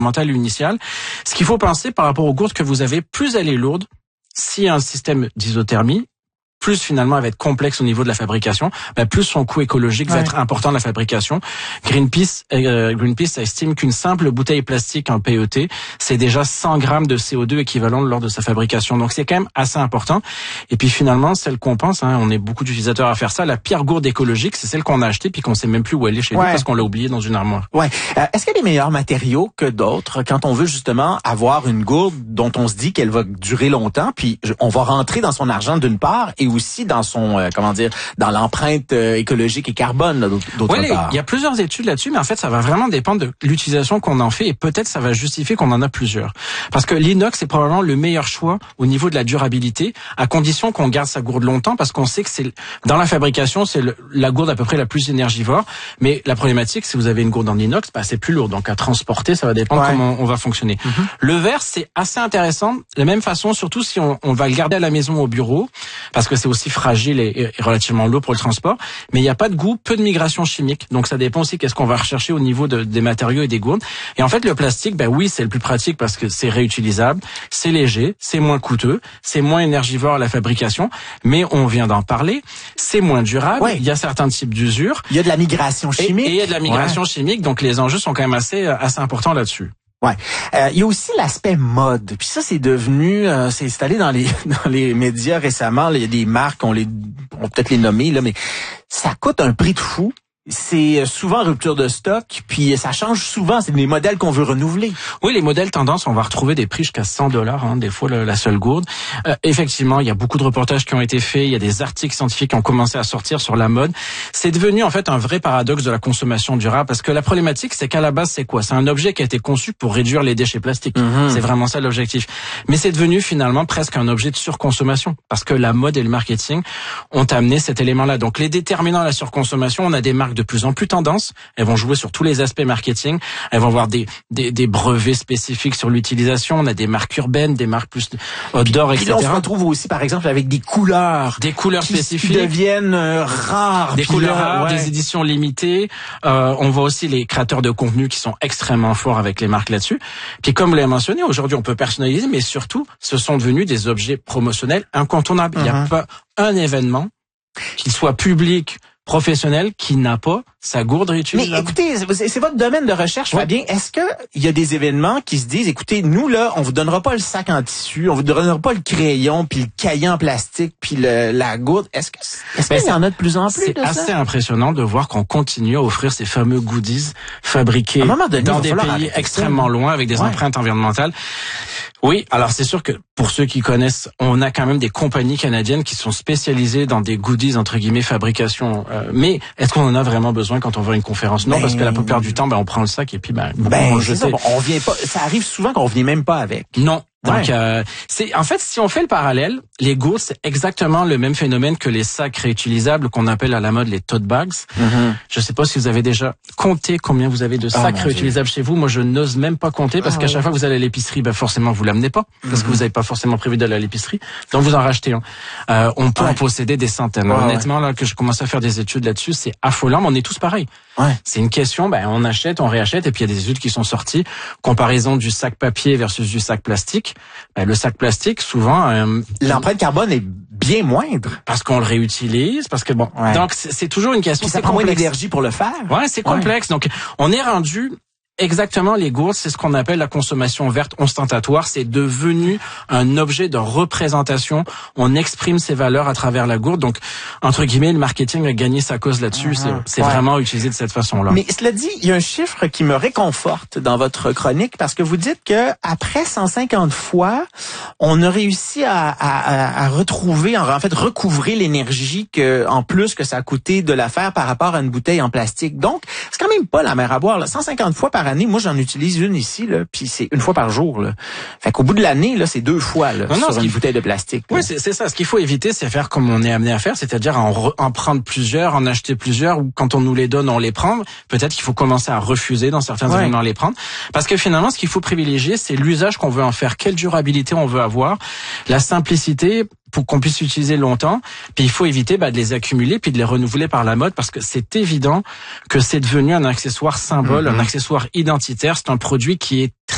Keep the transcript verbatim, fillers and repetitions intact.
mental initial. Ce qu'il faut penser par rapport aux gourdes que vous avez, plus elle est lourde, s'il y a un système d'isothermie, plus finalement elle va être complexe au niveau de la fabrication, bah plus son coût écologique ouais. va être important de la fabrication. Greenpeace, euh, Greenpeace estime qu'une simple bouteille plastique en P E T, c'est déjà cent grammes de C O deux équivalent lors de sa fabrication. Donc c'est quand même assez important. Et puis finalement, celle qu'on pense, hein, on est beaucoup d'utilisateurs à faire ça, la pire gourde écologique, c'est celle qu'on a achetée puis qu'on sait même plus où elle est chez ouais. nous parce qu'on l'a oubliée dans une armoire. Ouais. Euh, est-ce qu'il y a des meilleurs matériaux que d'autres quand on veut justement avoir une gourde dont on se dit qu'elle va durer longtemps, puis on va rentrer dans son argent d'une part et aussi dans son euh, comment dire dans l'empreinte euh, écologique et carbone là, d'autre oui, part. Il y a plusieurs études là-dessus, mais en fait ça va vraiment dépendre de l'utilisation qu'on en fait et peut-être ça va justifier qu'on en a plusieurs. Parce que l'inox c'est probablement le meilleur choix au niveau de la durabilité, à condition qu'on garde sa gourde longtemps, parce qu'on sait que c'est dans la fabrication c'est le, la gourde à peu près la plus énergivore. Mais la problématique, si vous avez une gourde en inox, bah c'est plus lourd, donc à transporter ça va dépendre ouais. comment on va fonctionner. Mm-hmm. Le verre c'est assez intéressant, de la même façon, surtout si on, on va le garder à la maison au bureau, parce que c'est aussi fragile et, et relativement lourd pour le transport, mais il n'y a pas de goût, peu de migration chimique. Donc ça dépend aussi qu'est-ce qu'on va rechercher au niveau de, des matériaux et des gourdes. Et en fait, le plastique, ben oui, c'est le plus pratique parce que c'est réutilisable, c'est léger, c'est moins coûteux, c'est moins énergivore à la fabrication, mais on vient d'en parler, c'est moins durable. Ouais. Il y a certains types d'usure. Il y a de la migration chimique. Et, et il y a de la migration ouais. chimique, donc les enjeux sont quand même assez, assez importants là-dessus. Ouais, euh, il y a aussi l'aspect mode. Puis ça, c'est devenu, euh, c'est installé dans les dans les médias récemment. Là, il y a des marques, on les, on peut peut-être les nommer là, mais ça coûte un prix de fou. C'est souvent rupture de stock, puis ça change souvent. C'est des modèles qu'on veut renouveler. Oui, les modèles tendance, on va retrouver des prix jusqu'à cent dollars, hein, des fois le, la seule gourde. Euh, effectivement, il y a beaucoup de reportages qui ont été faits. Il y a des articles scientifiques qui ont commencé à sortir sur la mode. C'est devenu en fait un vrai paradoxe de la consommation durable, parce que la problématique, c'est qu'à la base, c'est quoi? C'est un objet qui a été conçu pour réduire les déchets plastiques. Mmh. C'est vraiment ça l'objectif. Mais c'est devenu finalement presque un objet de surconsommation, parce que la mode et le marketing ont amené cet élément-là. Donc les déterminants de la surconsommation, on a des marques de plus en plus tendance, elles vont jouer sur tous les aspects marketing, elles vont avoir des des, des brevets spécifiques sur l'utilisation, on a des marques urbaines, des marques plus outdoor, et cetera. Puis là, on se retrouve aussi, par exemple, avec des couleurs, des couleurs qui spécifiques, deviennent euh, rares, des couleurs là, rares, ouais. des éditions limitées. Euh, on voit aussi les créateurs de contenu qui sont extrêmement forts avec les marques là-dessus. Puis comme vous l'avez mentionné, aujourd'hui, on peut personnaliser, mais surtout, ce sont devenus des objets promotionnels incontournables. Uh-huh. Il n'y a pas un événement, qu'il soit public, professionnel, qui n'a pas sa gourde réutilisable. Mais écoutez, c'est, c'est votre domaine de recherche, ouais. Fabien. Est-ce que il y a des événements qui se disent, écoutez, nous là, on vous donnera pas le sac en tissu, on vous donnera pas le crayon, puis le cahier en plastique, puis le, la gourde. Est-ce que est-ce ben qu'il y en a de plus en plus c'est de ça? C'est assez impressionnant de voir qu'on continue à offrir ces fameux goodies fabriqués donné, dans des pays extrêmement loin avec des ouais. empreintes environnementales. Oui, alors c'est sûr que pour ceux qui connaissent, on a quand même des compagnies canadiennes qui sont spécialisées dans des goodies entre guillemets fabrication. Euh, mais est-ce qu'on en a vraiment besoin quand on va à une conférence? Non, ben, parce que la plupart du temps, ben on prend le sac et puis ben, ben on c'est ça, on vient pas. Ça arrive souvent qu'on vient même pas avec. Non. Donc, ouais. euh, c'est en fait, si on fait le parallèle, les gourdes, c'est exactement le même phénomène que les sacs réutilisables qu'on appelle à la mode les tote bags. Mm-hmm. Je sais pas si vous avez déjà compté combien vous avez de sacs oh, réutilisables Dieu. Chez vous. Moi, je n'ose même pas compter parce ah, qu'à chaque ouais. fois que vous allez à l'épicerie, ben forcément, vous l'amenez pas parce mm-hmm. que vous n'avez pas forcément prévu d'aller à l'épicerie. Donc, vous en rachetez un. Euh, on peut ouais. en posséder des centaines. Ouais, Honnêtement, ouais. là, que je commence à faire des études là-dessus, c'est affolant, mais on est tous pareils. Ouais. C'est une question, ben, on achète, on réachète, et puis il y a des études qui sont sorties. Comparaison du sac papier versus du sac plastique. Ben, le sac plastique, souvent, euh, l'empreinte carbone est bien moindre parce qu'on le réutilise, parce que bon, ouais. donc c'est, c'est toujours une question. Puis ça prend moins d'énergie pour le faire. Ouais, c'est complexe. Ouais. Donc, on est rendu. Exactement, les gourdes, c'est ce qu'on appelle la consommation verte ostentatoire. C'est devenu un objet de représentation. On exprime ses valeurs à travers la gourde. Donc, entre guillemets, le marketing a gagné sa cause là-dessus. Uh-huh. C'est, c'est ouais. vraiment utilisé de cette façon-là. Mais cela dit, il y a un chiffre qui me réconforte dans votre chronique parce que vous dites que après cent cinquante fois, on a réussi à, à, à retrouver, en fait, recouvrer l'énergie que, en plus que ça a coûté de la faire par rapport à une bouteille en plastique. Donc, c'est quand même pas la mer à boire. Là. cent cinquante fois par année, moi j'en utilise une ici, là, puis c'est une fois par jour. Là. Fait qu'au bout de l'année, là, c'est deux fois là, non, non, sur une bouteille de plastique. Oui, c'est, c'est ça. Ce qu'il faut éviter, c'est faire comme on est amené à faire, c'est-à-dire en, re, en prendre plusieurs, en acheter plusieurs, ou quand on nous les donne, on les prend. Peut-être qu'il faut commencer à refuser dans certains ouais. événements les prendre. Parce que finalement, ce qu'il faut privilégier, c'est l'usage qu'on veut en faire, quelle durabilité on veut avoir, la simplicité pour qu'on puisse utiliser longtemps. Puis il faut éviter bah, de les accumuler puis de les renouveler par la mode parce que c'est évident que c'est devenu un accessoire symbole, mm-hmm. un accessoire identitaire. C'est un produit qui est très